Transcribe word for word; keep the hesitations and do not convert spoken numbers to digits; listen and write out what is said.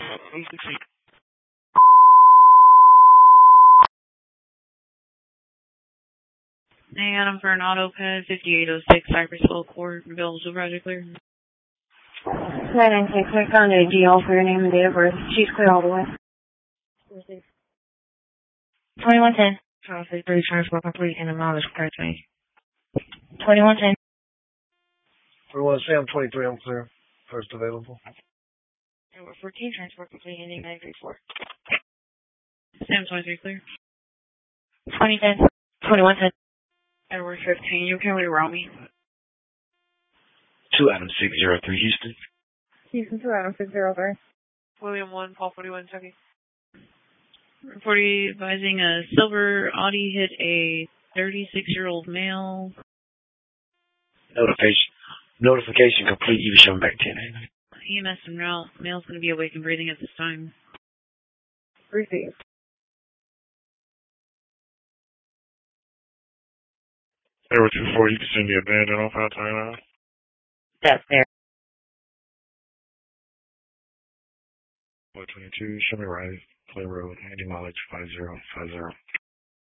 Hey, Adam for an auto pad, fifty-eight oh six Cypress Hill Court, available to Project Clear. nine nine six, I found a D L for your name and date of birth. She's clear all the way. twenty-one ten. Traffic, three transport complete and amount is correct me. twenty-one ten. twenty-one Sam, twenty-three, I'm clear. First available. Number fourteen, transport complete, ending nine three four. Sam twenty-three clear. twenty ten. twenty-one ten. Edward fifteen, you can reroute me. two Adam six zero three Houston. Houston two Adam six zero three. William one, Paul forty-one, Chucky. forty advising a silver Audi hit a thirty-six-year-old male. Notification. Notification complete. You show back ten. E M S en route. Male's going to be awake and breathing at this time. Received. Edward two four, you can send me a bandit on five twenty-nine. That's there. four twenty-two, show me right. Play road, Andy mileage five zero five zero.